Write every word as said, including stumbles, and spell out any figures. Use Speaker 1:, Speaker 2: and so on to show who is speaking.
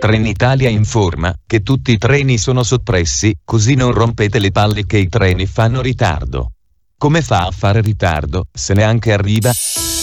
Speaker 1: Trenitalia informa che tutti i treni sono soppressi, così non rompete le palle che i treni fanno ritardo. Come fa a fare ritardo, se neanche arriva?